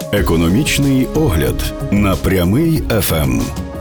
Економічний огляд на Прямий ФМ.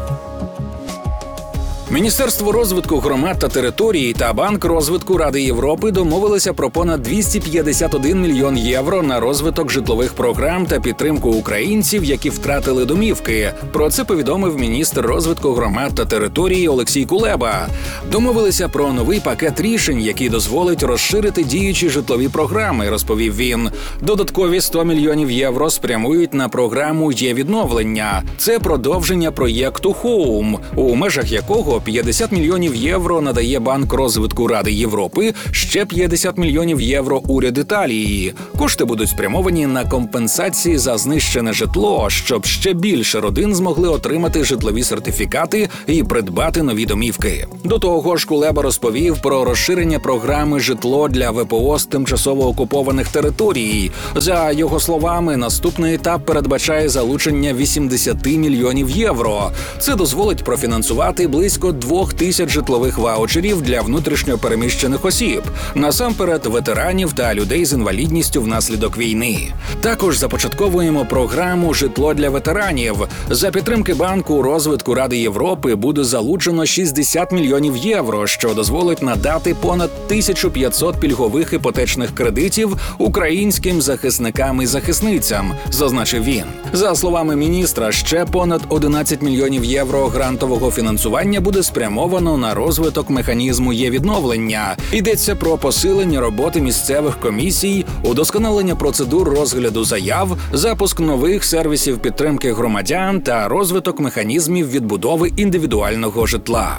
Міністерство розвитку громад та територій та Банк розвитку Ради Європи домовилися про понад 251 мільйон євро на розвиток житлових програм та підтримку українців, які втратили домівки. Про це повідомив міністр розвитку громад та територій Олексій Кулеба. Домовилися про новий пакет рішень, який дозволить розширити діючі житлові програми, розповів він. Додаткові 100 мільйонів євро спрямують на програму «Є-відновлення». Це продовження проєкту «Хоум», у межах якого 50 мільйонів євро надає Банк розвитку Ради Європи, ще 50 мільйонів євро уряд Італії. Кошти будуть спрямовані на компенсації за знищене житло, щоб ще більше родин змогли отримати житлові сертифікати і придбати нові домівки. До того ж, Кулеба розповів про розширення програми «Житло для ВПО з тимчасово окупованих територій». За його словами, наступний етап передбачає залучення 80 мільйонів євро. Це дозволить профінансувати близько 2000 житлових ваучерів для внутрішньо переміщених осіб, насамперед ветеранів та людей з інвалідністю внаслідок війни. Також започатковуємо програму «Житло для ветеранів». За підтримки Банку розвитку Ради Європи буде залучено 60 мільйонів євро, що дозволить надати понад 1500 пільгових іпотечних кредитів українським захисникам і захисницям, зазначив він. За словами міністра, ще понад 11 мільйонів євро грантового фінансування буде спрямовано на розвиток механізму «Є-відновлення». Йдеться про посилення роботи місцевих комісій, удосконалення процедур розгляду заяв, запуск нових сервісів підтримки громадян та розвиток механізмів відбудови індивідуального житла.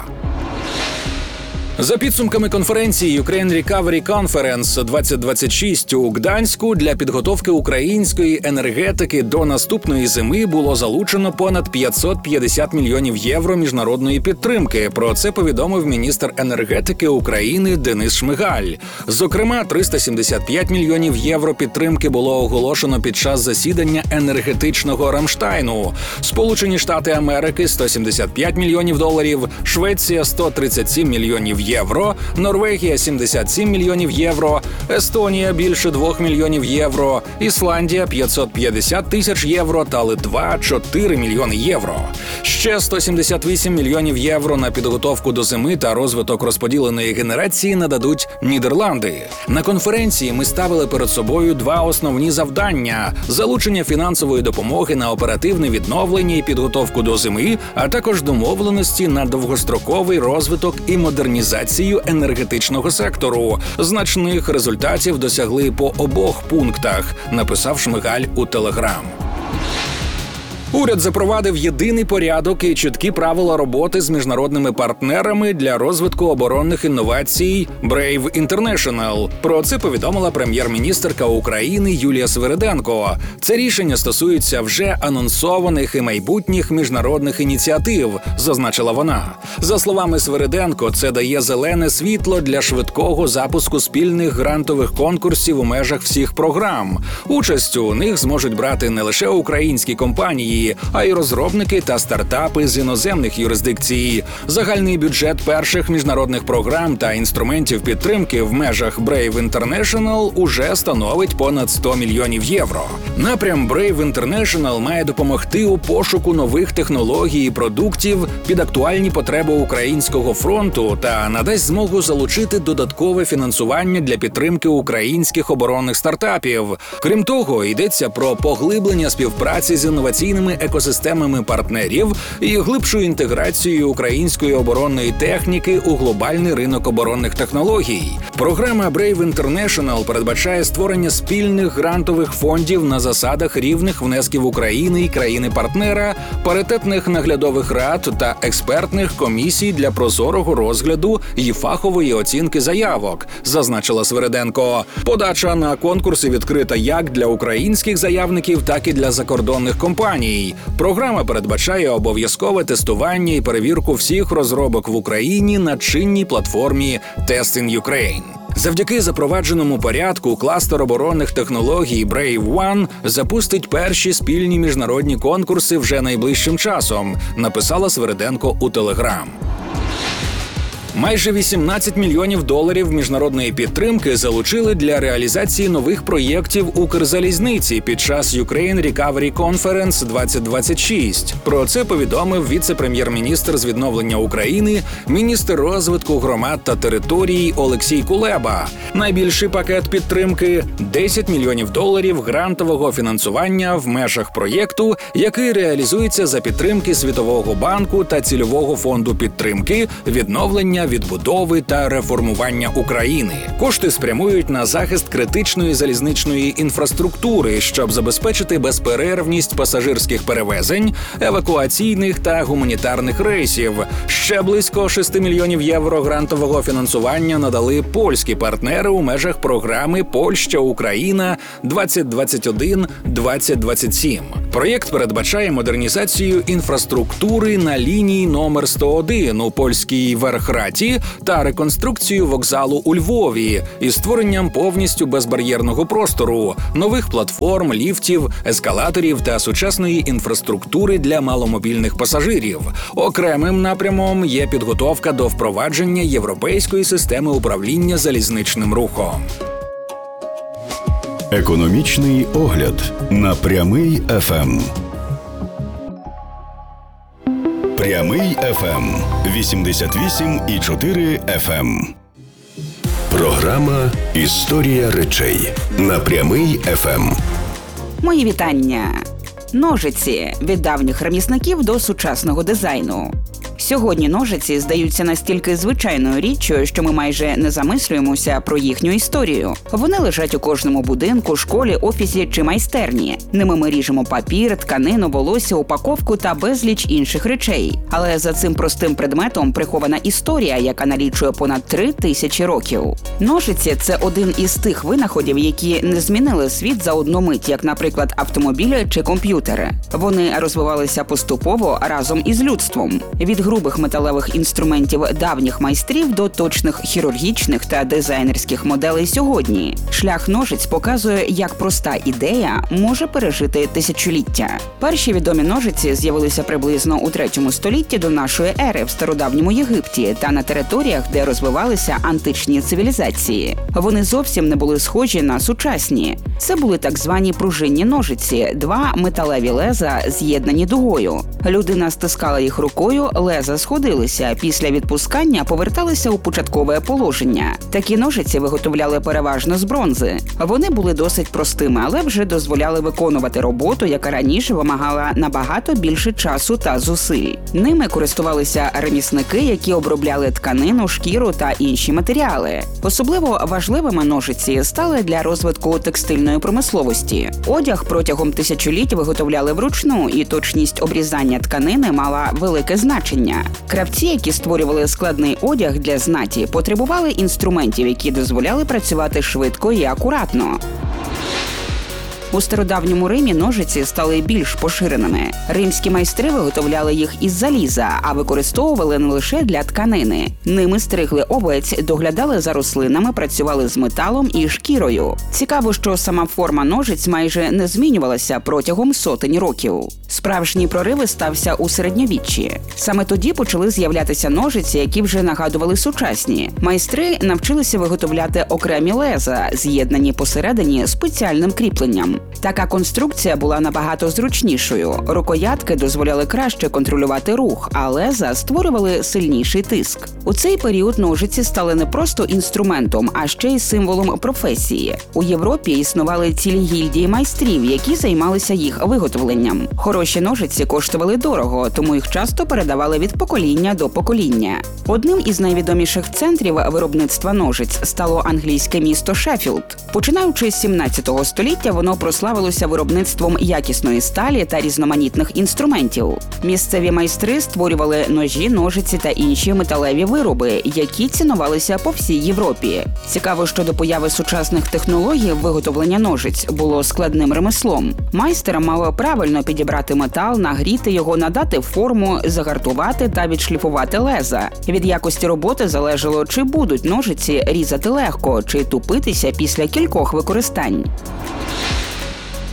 За підсумками конференції Ukraine Recovery Conference 2026 у Гданську для підготовки української енергетики до наступної зими було залучено понад 550 мільйонів євро міжнародної підтримки. Про це повідомив міністр енергетики України Денис Шмигаль. Зокрема, 375 мільйонів євро підтримки було оголошено під час засідання енергетичного Рамштайну. Сполучені Штати Америки – 175 мільйонів доларів, Швеція – 137 мільйонів євро, Норвегія – 77 мільйонів євро, Естонія – більше 2 мільйонів євро, Ісландія – 550 тисяч євро та Литва – 4 мільйони євро. Ще 178 мільйонів євро на підготовку до зими та розвиток розподіленої генерації нададуть Нідерланди. На конференції ми ставили перед собою два основні завдання – залучення фінансової допомоги на оперативне відновлення і підготовку до зими, а також домовленості на довгостроковий розвиток і модернізацію енергетичного сектору. Значних результатів досягли по обох пунктах, написав Шмигаль у Телеграм. Уряд запровадив єдиний порядок і чіткі правила роботи з міжнародними партнерами для розвитку оборонних інновацій Brave International. Про це повідомила прем'єр-міністерка України Юлія Свериденко. Це рішення стосується вже анонсованих і майбутніх міжнародних ініціатив, зазначила вона. За словами Свериденко, це дає зелене світло для швидкого запуску спільних грантових конкурсів у межах всіх програм. Участь у них зможуть брати не лише українські компанії, а й розробники та стартапи з іноземних юрисдикцій. Загальний бюджет перших міжнародних програм та інструментів підтримки в межах Brave International уже становить понад 100 мільйонів євро. Напрям Brave International має допомогти у пошуку нових технологій і продуктів під актуальні потреби українського фронту та надасть змогу залучити додаткове фінансування для підтримки українських оборонних стартапів. Крім того, йдеться про поглиблення співпраці з інноваційними екосистемами партнерів і глибшу інтеграцію української оборонної техніки у глобальний ринок оборонних технологій. Програма Brave International передбачає створення спільних грантових фондів на засадах рівних внесків України і країни-партнера, паритетних наглядових рад та експертних комісій для прозорого розгляду і фахової оцінки заявок, зазначила Свериденко. Подача на конкурси відкрита як для українських заявників, так і для закордонних компаній. Програма передбачає обов'язкове тестування і перевірку всіх розробок в Україні на чинній платформі Testing Ukraine. Завдяки запровадженому порядку кластер оборонних технологій Brave One запустить перші спільні міжнародні конкурси вже найближчим часом, написала Свериденко у Телеграм. Майже 18 мільйонів доларів міжнародної підтримки залучили для реалізації нових проєктів Укрзалізниці під час Ukraine Recovery Conference 2026. Про це повідомив віце-прем'єр-міністр з відновлення України, міністр розвитку громад та територій Олексій Кулеба. Найбільший пакет підтримки – 10 мільйонів доларів грантового фінансування в межах проєкту, який реалізується за підтримки Світового банку та Цільового фонду підтримки, відновлення, відбудови та реформування України. Кошти спрямують на захист критичної залізничної інфраструктури, щоб забезпечити безперервність пасажирських перевезень, евакуаційних та гуманітарних рейсів. Ще близько 6 мільйонів євро грантового фінансування надали польські партнери у межах програми «Польща-Україна 2021-2027». Проєкт передбачає модернізацію інфраструктури на лінії номер 101 у польській Верхраті та реконструкцію вокзалу у Львові із створенням повністю безбар'єрного простору, нових платформ, ліфтів, ескалаторів та сучасної інфраструктури для маломобільних пасажирів. Окремим напрямом є підготовка до впровадження європейської системи управління залізничним рухом. Економічний огляд на Прямий ФМ. Прямий ФМ 88,4 FM. Програма «Історія речей» на Прямий ФМ. Мої вітання. Ножиці – від давніх ремісників до сучасного дизайну. Сьогодні ножиці здаються настільки звичайною річчю, що ми майже не замислюємося про їхню історію. Вони лежать у кожному будинку, школі, офісі чи майстерні. Ними ми ріжемо папір, тканину, волосся, упаковку та безліч інших речей. Але за цим простим предметом прихована історія, яка налічує понад 3000 років. Ножиці – це один із тих винаходів, які не змінили світ за одну мить, як, наприклад, автомобілі чи комп'ютери. Вони розвивалися поступово разом із людством. Від грубих металевих інструментів давніх майстрів до точних хірургічних та дизайнерських моделей сьогодні. Шлях ножиць показує, як проста ідея може пережити тисячоліття. Перші відомі ножиці з'явилися приблизно у 3 столітті до нашої ери в стародавньому Єгипті та на територіях, де розвивалися античні цивілізації. Вони зовсім не були схожі на сучасні. Це були так звані пружинні ножиці – 2 металеві леза, з'єднані дугою. Людина стискала їх рукою, леза сходилися, після відпускання поверталися у початкове положення. Такі ножиці виготовляли переважно з бронзи. Вони були досить простими, але вже дозволяли виконувати роботу, яка раніше вимагала набагато більше часу та зусиль. Ними користувалися ремісники, які обробляли тканину, шкіру та інші матеріали. Особливо важливими ножиці стали для розвитку текстильної промисловості. Одяг протягом тисячоліть виготовляли вручну, і точність обрізання тканини мала велике значення. Кравці, які створювали складний одяг для знаті, потребували інструментів, які дозволяли працювати швидко і акуратно. У стародавньому Римі ножиці стали більш поширеними. Римські майстри виготовляли їх із заліза, а використовували не лише для тканини. Ними стригли овець, доглядали за рослинами, працювали з металом і шкірою. Цікаво, що сама форма ножиць майже не змінювалася протягом сотень років. Справжній прорив стався у середньовіччі. Саме тоді почали з'являтися ножиці, які вже нагадували сучасні. Майстри навчилися виготовляти окремі леза, з'єднані посередині спеціальним кріпленням. Така конструкція була набагато зручнішою. Рукоятки дозволяли краще контролювати рух, а леза створювали сильніший тиск. У цей період ножиці стали не просто інструментом, а ще й символом професії. У Європі існували цілі гільдії майстрів, які займалися їх виготовленням. Хороші ножиці коштували дорого, тому їх часто передавали від покоління до покоління. Одним із найвідоміших центрів виробництва ножиць стало англійське місто Шеффілд. Починаючи з 17 століття, воно прославилося виробництвом якісної сталі та різноманітних інструментів. Місцеві майстри створювали ножі, ножиці та інші металеві вироби, які цінувалися по всій Європі. Цікаво, що до появи сучасних технологій виготовлення ножиць було складним ремеслом. Майстер мав правильно підібрати метал, нагріти його, надати форму, загартувати та відшліфувати леза. Від якості роботи залежало, чи будуть ножиці різати легко, чи тупитися після кількох використань.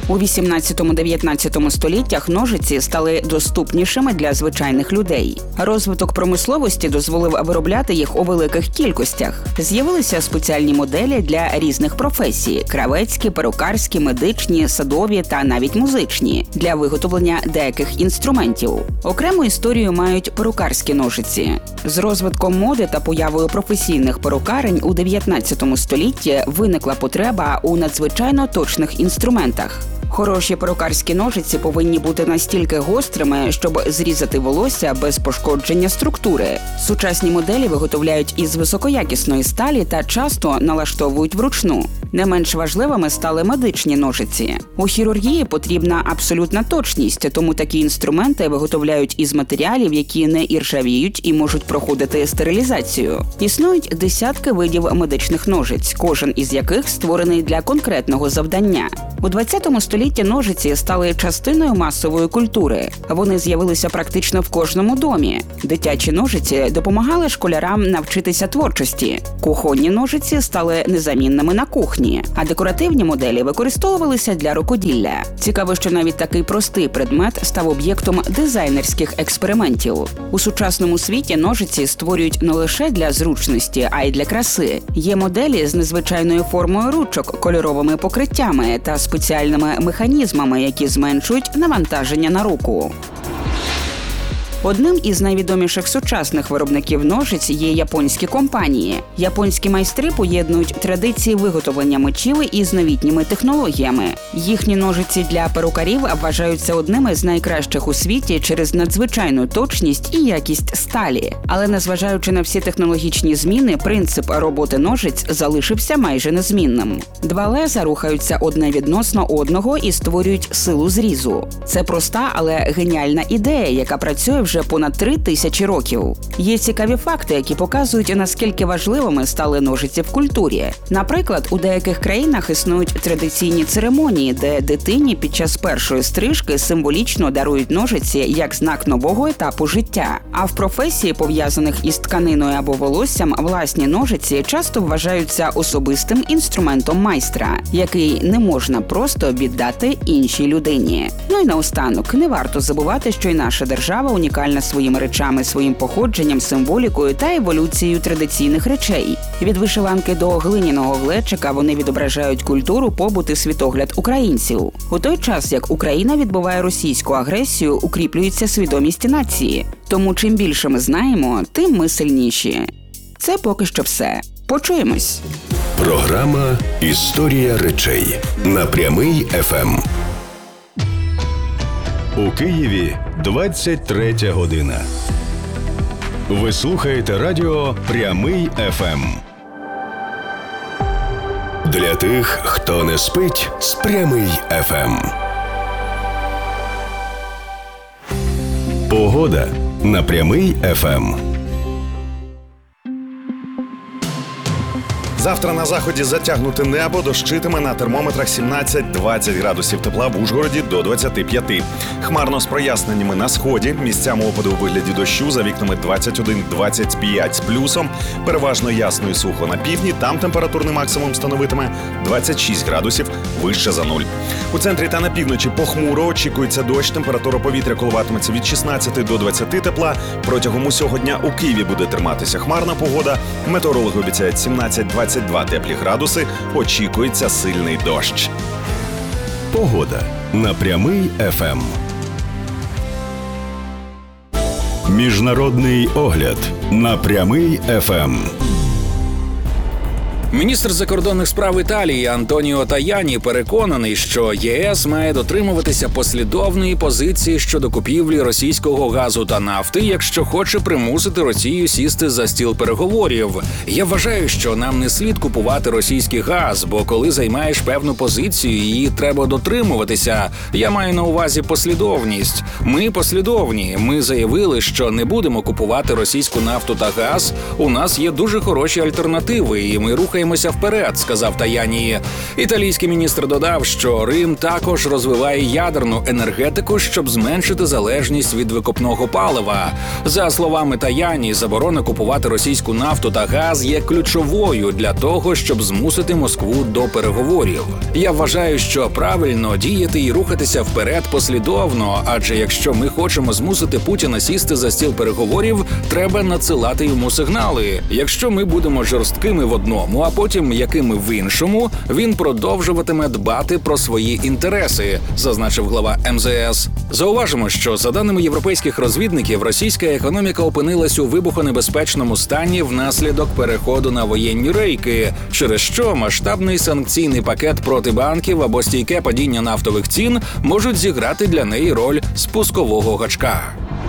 У 18-19 століттях ножиці стали доступнішими для звичайних людей. Розвиток промисловості дозволив виробляти їх у великих кількостях. З'явилися спеціальні моделі для різних професій – кравецькі, перукарські, медичні, садові та навіть музичні – для виготовлення деяких інструментів. Окрему історію мають перукарські ножиці. З розвитком моди та появою професійних перукарень у 19 столітті виникла потреба у надзвичайно точних інструментах. Хороші перукарські ножиці повинні бути настільки гострими, щоб зрізати волосся без пошкодження структури. Сучасні моделі виготовляють із високоякісної сталі та часто налаштовують вручну. Не менш важливими стали медичні ножиці. У хірургії потрібна абсолютна точність, тому такі інструменти виготовляють із матеріалів, які не іржавіють і можуть проходити стерилізацію. Існують десятки видів медичних ножиць, кожен із яких створений для конкретного завдання. У 20 столітті ножиці стали частиною масової культури. Вони з'явилися практично в кожному домі. Дитячі ножиці допомагали школярам навчитися творчості. Кухонні ножиці стали незамінними на кухні, а декоративні моделі використовувалися для рукоділля. Цікаво, що навіть такий простий предмет став об'єктом дизайнерських експериментів. У сучасному світі ножиці створюють не лише для зручності, а й для краси. Є моделі з незвичайною формою ручок, кольоровими покриттями та спеціальними механізмами, які зменшують навантаження на руку. Одним із найвідоміших сучасних виробників ножиць є японські компанії. Японські майстри поєднують традиції виготовлення мечів із новітніми технологіями. Їхні ножиці для перукарів вважаються одними з найкращих у світі через надзвичайну точність і якість сталі. Але незважаючи на всі технологічні зміни, принцип роботи ножиць залишився майже незмінним. Два леза рухаються одне відносно одного і створюють силу зрізу. Це проста, але геніальна ідея, яка працює вже понад 3000 років. Є цікаві факти, які показують, наскільки важливими стали ножиці в культурі. Наприклад, у деяких країнах існують традиційні церемонії, де дитині під час першої стрижки символічно дарують ножиці як знак нового етапу життя. А в професії, пов'язаних із тканиною або волоссям, власні ножиці часто вважаються особистим інструментом майстра, який не можна просто віддати іншій людині. Ну і наостанок, не варто забувати, що і наша держава унікальна своїми речами, своїм походженням, символікою та еволюцією традиційних речей. Від вишиванки до глиняного глечика вони відображають культуру, побут і світогляд українців. У той час, як Україна відбиває російську агресію, укріплюється свідомість нації. Тому чим більше ми знаємо, тим ми сильніші. Це поки що все. Почуємось. Програма «Історія речей» на Прямий ФМ. У Києві 23 година. Ви слухаєте радіо «Прямий ФМ». Для тих, хто не спить з Прямий ФМ. Погода на Прямий ФМ. Завтра на заході затягнуте небо, дощитиме, на термометрах 17-20 градусів тепла, в Ужгороді до 25. Хмарно з проясненнями на сході, місцями опади у вигляді дощу, за вікнами 21-25 з плюсом, переважно ясно і сухо на півдні, там температурний максимум становитиме 26 градусів, вище за нуль. У центрі та на півночі похмуро, очікується дощ, температура повітря коливатиметься від 16 до 20 тепла. Протягом усього дня у Києві буде триматися хмарна погода, метеорологи обіцяють 17-22 теплі градуси, очікується сильний дощ. Погода на Прямий ФМ. Міжнародний огляд на Прямий ФМ. Міністр закордонних справ Італії Антоніо Таяні переконаний, що ЄС має дотримуватися послідовної позиції щодо купівлі російського газу та нафти, якщо хоче примусити Росію сісти за стіл переговорів. Я вважаю, що нам не слід купувати російський газ, бо коли займаєш певну позицію, її треба дотримуватися. Я маю на увазі послідовність. Ми послідовні. Ми заявили, що не будемо купувати російську нафту та газ. У нас є дуже хороші альтернативи, і ми рухаємося рухаємося вперед, сказав Таяні. Італійський міністр додав, що Рим також розвиває ядерну енергетику, щоб зменшити залежність від викопного палива. За словами Таяні, заборона купувати російську нафту та газ є ключовою для того, щоб змусити Москву до переговорів. Я вважаю, що правильно діяти і рухатися вперед послідовно, адже якщо ми хочемо змусити Путіна сісти за стіл переговорів, треба надсилати йому сигнали. Якщо ми будемо жорсткими в одному, а потім якими в іншому, він продовжуватиме дбати про свої інтереси, зазначив глава МЗС. Зауважимо, що за даними європейських розвідників, російська економіка опинилась у вибухонебезпечному стані внаслідок переходу на воєнні рейки, через що масштабний санкційний пакет проти банків або стійке падіння нафтових цін можуть зіграти для неї роль спускового гачка.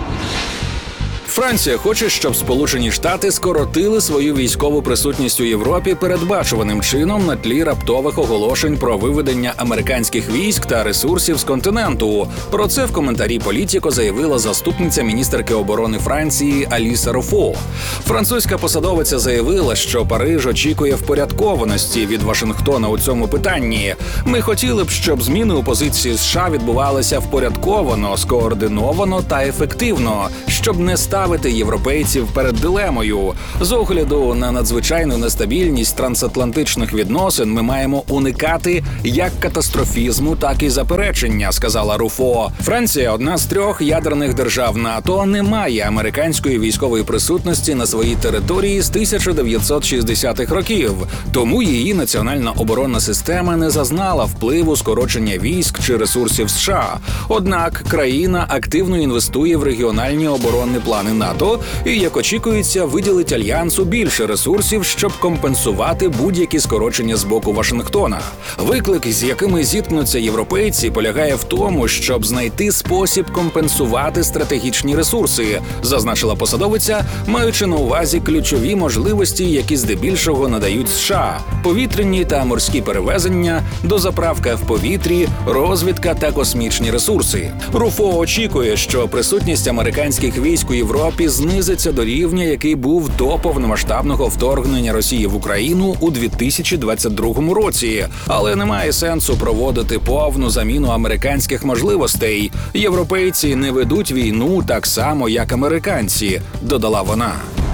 Франція хоче, щоб Сполучені Штати скоротили свою військову присутність у Європі передбачуваним чином на тлі раптових оголошень про виведення американських військ та ресурсів з континенту. Про це в коментарі Політіко заявила заступниця міністерки оборони Франції Аліса Руфо. Французька посадовиця заявила, що Париж очікує впорядкованості від Вашингтона у цьому питанні. Ми хотіли б, щоб зміни у позиції США відбувалися впорядковано, скоординовано та ефективно, щоб не ставити європейців перед дилемою. З огляду на надзвичайну нестабільність трансатлантичних відносин ми маємо уникати як катастрофізму, так і заперечення, сказала Руфо. Франція, одна з 3 ядерних держав НАТО, не має американської військової присутності на своїй території з 1960-х років, тому її національна оборонна система не зазнала впливу скорочення військ чи ресурсів США. Однак країна активно інвестує в регіональні оборонні плани НАТО і, як очікується, виділить Альянсу більше ресурсів, щоб компенсувати будь-які скорочення з боку Вашингтона. Виклик, з якими зіткнуться європейці, полягає в тому, щоб знайти спосіб компенсувати стратегічні ресурси, зазначила посадовиця, маючи на увазі ключові можливості, які здебільшого надають США – повітряні та морські перевезення, дозаправка в повітрі, розвідка та космічні ресурси. Руфо очікує, що присутність американських військ у Європі знизиться до рівня, який був до повномасштабного вторгнення Росії в Україну у 2022 році. Але немає сенсу проводити повну заміну американських можливостей. Європейці не ведуть війну так само, як американці, додала вона.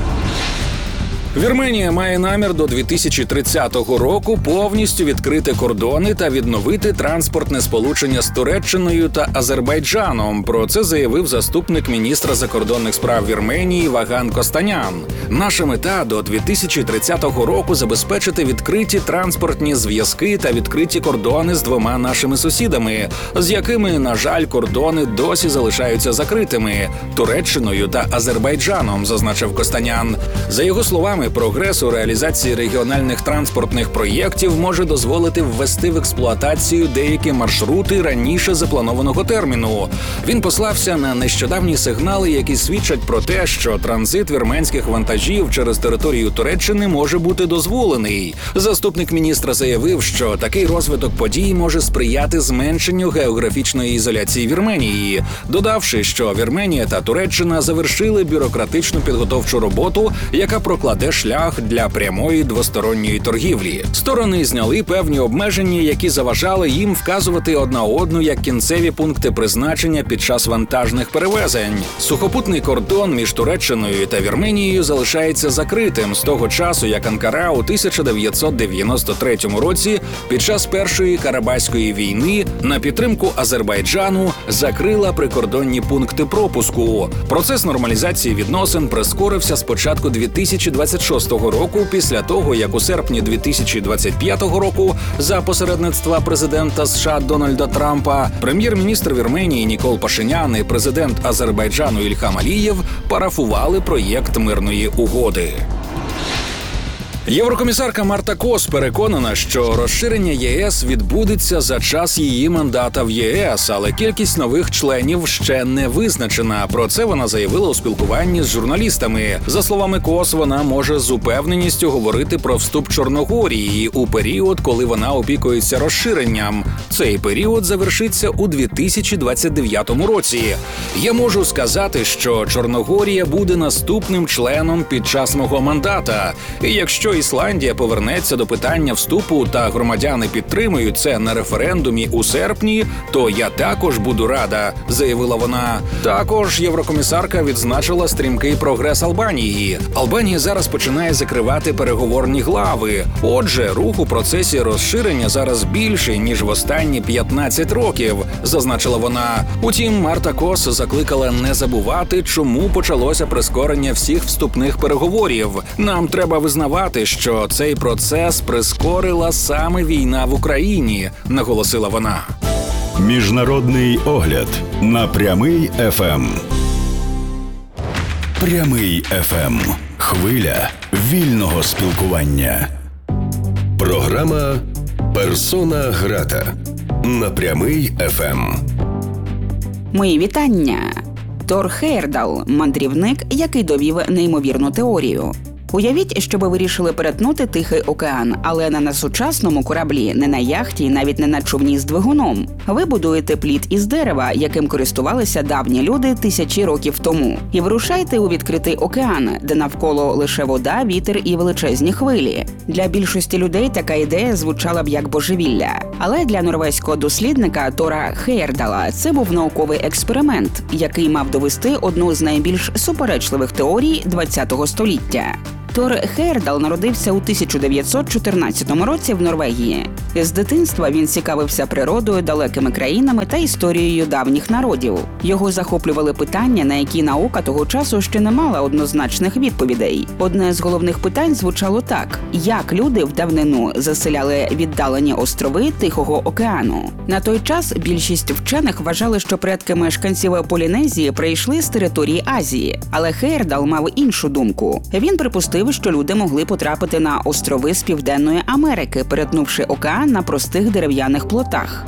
Вірменія має намір до 2030 року повністю відкрити кордони та відновити транспортне сполучення з Туреччиною та Азербайджаном. Про це заявив заступник міністра закордонних справ Вірменії Ваган Костанян. Наша мета до 2030 року забезпечити відкриті транспортні зв'язки та відкриті кордони з 2 нашими сусідами, з якими, на жаль, кордони досі залишаються закритими – Туреччиною та Азербайджаном, зазначив Костанян. За його словами, прогрес у реалізації регіональних транспортних проєктів може дозволити ввести в експлуатацію деякі маршрути раніше запланованого терміну. Він послався на нещодавні сигнали, які свідчать про те, що транзит вірменських вантажів через територію Туреччини може бути дозволений. Заступник міністра заявив, що такий розвиток подій може сприяти зменшенню географічної ізоляції Вірменії, додавши, що Вірменія та Туреччина завершили бюрократичну підготовчу роботу, яка прокладе шлях для прямої двосторонньої торгівлі. Сторони зняли певні обмеження, які заважали їм вказувати одна одну як кінцеві пункти призначення під час вантажних перевезень. Сухопутний кордон між Туреччиною та Вірменією залишається закритим з того часу, як Анкара у 1993 році під час Першої Карабаської війни на підтримку Азербайджану закрила прикордонні пункти пропуску. Процес нормалізації відносин прискорився з початку 2026 року, після того, як у серпні 2025 року за посередництва президента США Дональда Трампа прем'єр-міністр Вірменії Нікол Пашинян і президент Азербайджану Ільхам Алієв парафували проєкт мирної угоди. Єврокомісарка Марта Кос переконана, що розширення ЄС відбудеться за час її мандата в ЄС, але кількість нових членів ще не визначена. Про це вона заявила у спілкуванні з журналістами. За словами Кос, вона може з упевненістю говорити про вступ Чорногорії у період, коли вона опікується розширенням. Цей період завершиться у 2029 році. Я можу сказати, що Чорногорія буде наступним членом під час мого мандата. І якщо Якщо Ісландія повернеться до питання вступу та громадяни підтримують це на референдумі у серпні, то я також буду рада, заявила вона. Також єврокомісарка відзначила стрімкий прогрес Албанії. Албанія зараз починає закривати переговорні глави. Отже, рух у процесі розширення зараз більший, ніж в останні 15 років, зазначила вона. Утім, Марта Кос закликала не забувати, чому почалося прискорення всіх вступних переговорів. Нам треба визнавати, що цей процес прискорила саме війна в Україні, наголосила вона. Міжнародний огляд на Прямий ФМ. Прямий ФМ. Хвиля вільного спілкування. Програма «Персона грата» на Прямий ФМ. Мої вітання. Тор Хейердал – мандрівник, який довів неймовірну теорію. Уявіть, що ви вирішили перетнути Тихий океан, але не на сучасному кораблі, не на яхті, навіть не на човні з двигуном. Ви будуєте плід із дерева, яким користувалися давні люди тисячі років тому. І вирушаєте у відкритий океан, де навколо лише вода, вітер і величезні хвилі. Для більшості людей така ідея звучала б як божевілля. Але для норвезького дослідника Тора Хейердала це був науковий експеримент, який мав довести одну з найбільш суперечливих теорій ХХ століття. Тор Хейердал народився у 1914 році в Норвегії. З дитинства він цікавився природою, далекими країнами та історією давніх народів. Його захоплювали питання, на які наука того часу ще не мала однозначних відповідей. Одне з головних питань звучало так: як люди в давнину заселяли віддалені острови Тихого океану? На той час більшість вчених вважали, що предки мешканців Полінезії прийшли з території Азії. Але Хейердал мав іншу думку. Він припустив, що люди могли потрапити на острови з Південної Америки, перетнувши океан на простих дерев'яних плотах.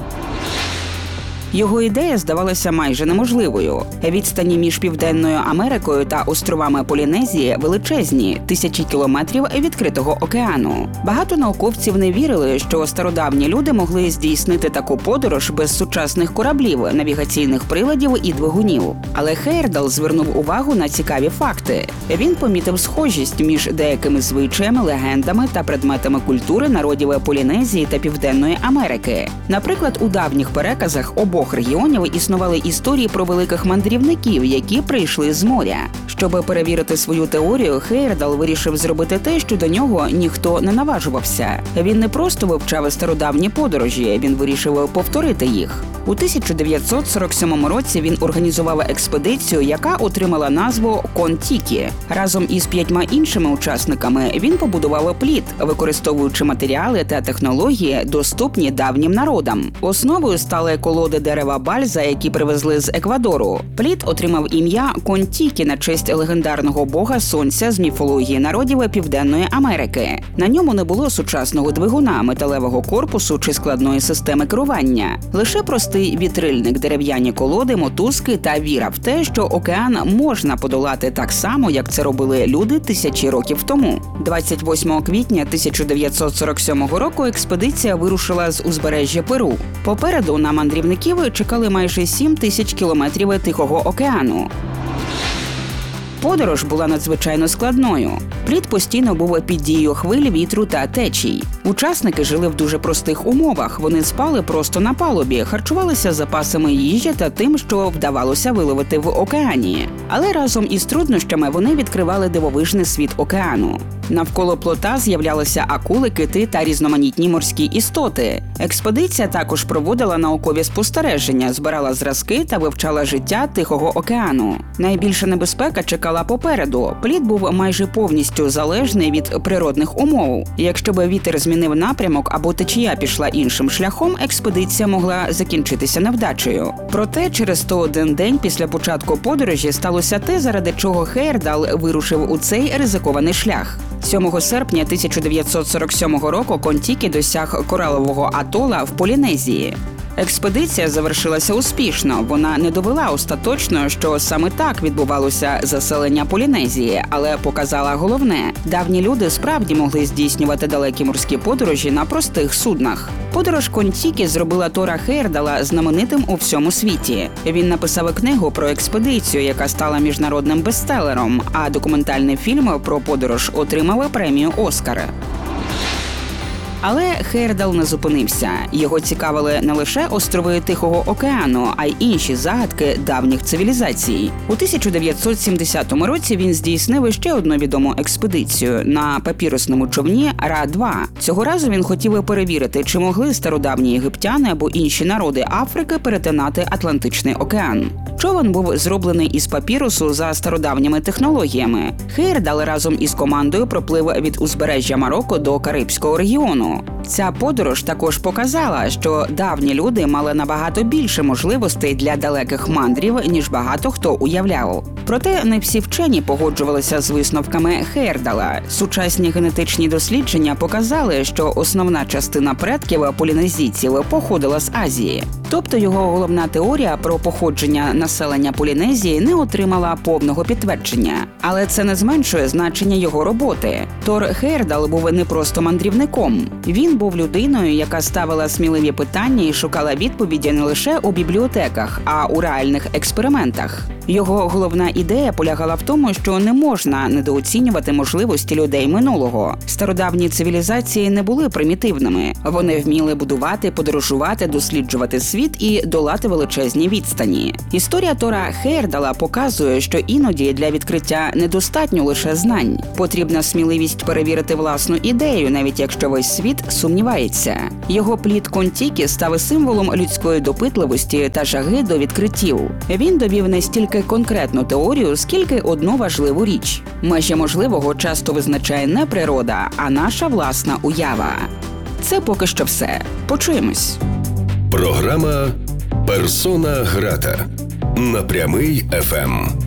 Його ідея здавалася майже неможливою. Відстані між Південною Америкою та островами Полінезії величезні – тисячі кілометрів відкритого океану. Багато науковців не вірили, що стародавні люди могли здійснити таку подорож без сучасних кораблів, навігаційних приладів і двигунів. Але Хейердал звернув увагу на цікаві факти. Він помітив схожість між деякими звичаями, легендами та предметами культури народів Полінезії та Південної Америки. Наприклад, у давніх переказах обох регіонів існували історії про великих мандрівників, які прийшли з моря. Щоб перевірити свою теорію, Хейердал вирішив зробити те, що до нього ніхто не наважувався. Він не просто вивчав стародавні подорожі, він вирішив повторити їх. У 1947 році він організував експедицію, яка отримала назву «Кон-Тікі». Разом із 5 іншими учасниками він побудував плід, використовуючи матеріали та технології, доступні давнім народам. Основою стали колоди дерева бальза, які привезли з Еквадору. Плід отримав ім'я Кон-Тікі на честь легендарного бога сонця з міфології народів Південної Америки. На ньому не було сучасного двигуна, металевого корпусу чи складної системи керування. Лише простий вітрильник, дерев'яні колоди, мотузки та віра в те, що океан можна подолати так само, як це робили люди тисячі років тому. 28 квітня 1947 року експедиція вирушила з узбережжя Перу. Попереду на мандрівників чекали майже 7 тисяч кілометрів Тихого океану. Подорож була надзвичайно складною. Плід постійно був під дією хвиль, вітру та течій. Учасники жили в дуже простих умовах. Вони спали просто на палубі, харчувалися запасами їжі та тим, що вдавалося виловити в океані. Але разом із труднощами вони відкривали дивовижний світ океану. Навколо плота з'являлися акули, кити та різноманітні морські істоти. Експедиція також проводила наукові спостереження, збирала зразки та вивчала життя Тихого океану. Найбільша небезпека чекала попереду. Плід був майже повністю залежний від природних умов. Якщо б вітер змінив напрямок або течія пішла іншим шляхом, експедиція могла закінчитися невдачею. Проте через 101 день після початку подорожі сталося те, заради чого Хейердал вирушив у цей ризикований шлях. 7 серпня 1947 року Кон-Тікі досяг коралового атола в Полінезії. Експедиція завершилася успішно. Вона не довела остаточно, що саме так відбувалося заселення Полінезії, але показала головне – давні люди справді могли здійснювати далекі морські подорожі на простих суднах. Подорож Кон-Тікі зробила Тора Хейердала знаменитим у всьому світі. Він написав книгу про експедицію, яка стала міжнародним бестселером, а документальний фільм про подорож отримав премію «Оскар». Але Хейердал не зупинився. Його цікавили не лише острови Тихого океану, а й інші загадки давніх цивілізацій. У 1970 році він здійснив ще одну відому експедицію на папірусному човні Ра-2. Цього разу він хотів перевірити, чи могли стародавні єгиптяни або інші народи Африки перетинати Атлантичний океан. Човен був зроблений із папірусу за стародавніми технологіями. Хейердал разом із командою проплив від узбережжя Марокко до Карибського регіону. Ця подорож також показала, що давні люди мали набагато більше можливостей для далеких мандрів, ніж багато хто уявляв. Проте не всі вчені погоджувалися з висновками Хейердала. Сучасні генетичні дослідження показали, що основна частина предків полінезійців походила з Азії. Тобто його головна теорія про походження населення Полінезії не отримала повного підтвердження. Але це не зменшує значення його роботи. Тор Хейердал був не просто мандрівником. Він був людиною, яка ставила сміливі питання і шукала відповіді не лише у бібліотеках, а у реальних експериментах. Його головна ідея полягала в тому, що не можна недооцінювати можливості людей минулого. Стародавні цивілізації не були примітивними. Вони вміли будувати, подорожувати, досліджувати світ і долати величезні відстані. Історія Тора Хейердала показує, що іноді для відкриття недостатньо лише знань. Потрібна сміливість перевірити власну ідею, навіть якщо весь світ сумнівається. Його плід Кон-Тікі став символом людської допитливості та жаги до відкриттів. Він довів не стільки конкретну теорію, скільки одну важливу річ. Межі можливого часто визначає не природа, а наша власна уява. Це поки що все. Почуємось. Програма «Персона Грата» на Прямий ФМ.